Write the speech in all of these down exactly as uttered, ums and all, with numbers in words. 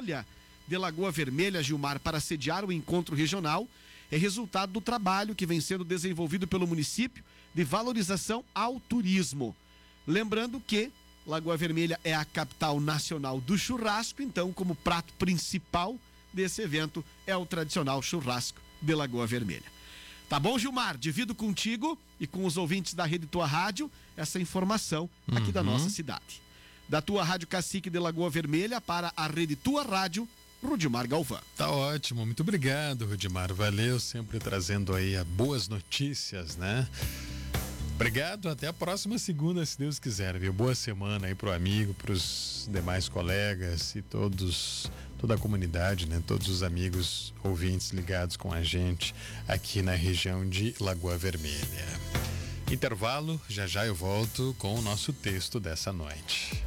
escolha de Lagoa Vermelha, Gilmar, para sediar o encontro regional é resultado do trabalho que vem sendo desenvolvido pelo município de valorização ao turismo. Lembrando que Lagoa Vermelha é a capital nacional do churrasco, então, como prato principal desse evento é o tradicional churrasco de Lagoa Vermelha. Tá bom, Gilmar? Divido contigo e com os ouvintes da Rede Tua Rádio essa informação aqui uhum. da nossa cidade. Da Tua Rádio Cacique de Lagoa Vermelha para a Rede Tua Rádio, Rudimar Galvão. Tá ótimo, muito obrigado, Rudimar. Valeu, sempre trazendo aí boas notícias, né? Obrigado, até a próxima segunda, se Deus quiser, viu? Boa semana aí pro amigo, pros demais colegas e todos, toda a comunidade, né? Todos os amigos ouvintes ligados com a gente aqui na região de Lagoa Vermelha. Intervalo, já já eu volto com o nosso texto dessa noite.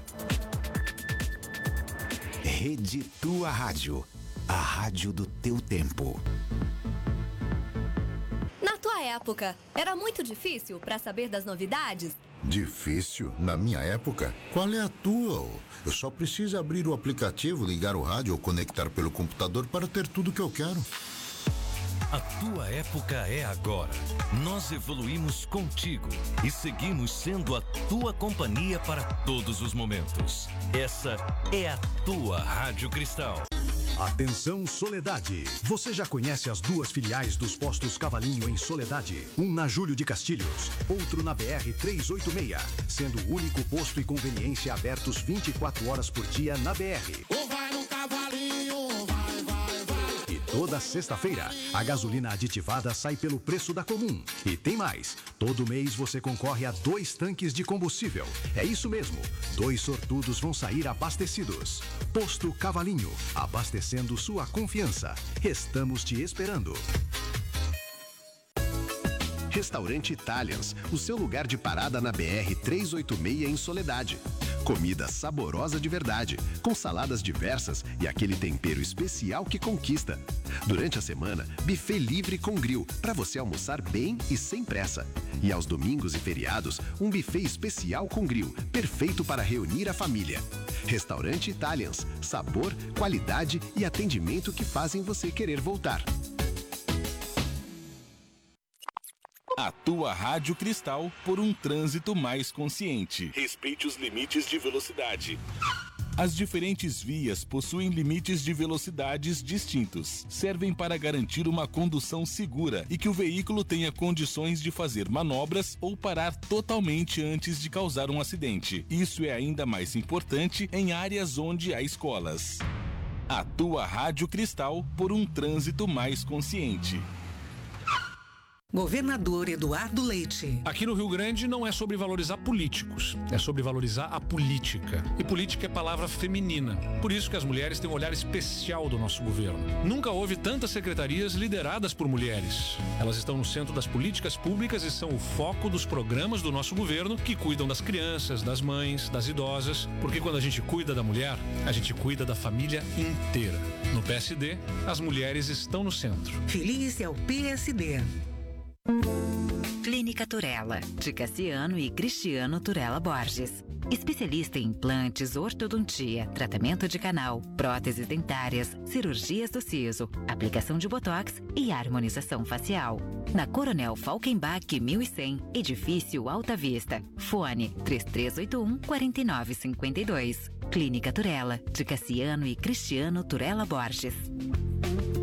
Rede Tua Rádio, a rádio do teu tempo. Na tua época, era muito difícil para saber das novidades? Difícil? Na minha época? Qual é a tua? Eu só preciso abrir o aplicativo, ligar o rádio ou conectar pelo computador para ter tudo que eu quero. A tua época é agora. Nós evoluímos contigo e seguimos sendo a tua companhia para todos os momentos. Essa é a tua Rádio Cristal. Atenção, Soledade. Você já conhece as duas filiais dos postos Cavalinho em Soledade? Um na Júlio de Castilhos, outro na B R trezentos e oitenta e seis, sendo o único posto e conveniência abertos vinte e quatro horas por dia na B R. Ou vai no Cavalinho, vai, vai, vai. E toda sexta-feira, a gasolina aditivada sai pelo preço da comum. E tem mais. Todo mês você concorre a dois tanques de combustível. É isso mesmo. Dois sortudos vão sair abastecidos. Posto Cavalinho, abastecendo sua confiança. Estamos te esperando. Restaurante Italians, o seu lugar de parada na B R trezentos e oitenta e seis em Soledade. Comida saborosa de verdade, com saladas diversas e aquele tempero especial que conquista. Durante a semana, buffet livre com grill, para você almoçar bem e sem pressa. E aos domingos e feriados, um buffet especial com grill, perfeito para reunir a família. Restaurante Italians, sabor, qualidade e atendimento que fazem você querer voltar. A tua Rádio Cristal por um trânsito mais consciente. Respeite os limites de velocidade. As diferentes vias possuem limites de velocidades distintos. Servem para garantir uma condução segura e que o veículo tenha condições de fazer manobras ou parar totalmente antes de causar um acidente. Isso é ainda mais importante em áreas onde há escolas. A tua Rádio Cristal por um trânsito mais consciente. Governador Eduardo Leite. Aqui no Rio Grande não é sobre valorizar políticos, é sobre valorizar a política. E política é palavra feminina. Por isso que as mulheres têm um olhar especial do nosso governo. Nunca houve tantas secretarias lideradas por mulheres. Elas estão no centro das políticas públicas e são o foco dos programas do nosso governo que cuidam das crianças, das mães, das idosas. Porque quando a gente cuida da mulher, a gente cuida da família inteira. No P S D, as mulheres estão no centro. Filie-se ao P S D. Clínica Turella, de Cassiano e Cristiano Turella Borges. Especialista em implantes, ortodontia, tratamento de canal, próteses dentárias, cirurgias do siso, aplicação de botox e harmonização facial. Na Coronel Falkenbach mil e cem, Edifício Alta Vista. Fone três três oito um, quatro nove cinco dois. Clínica Turella, de Cassiano e Cristiano Turella Borges.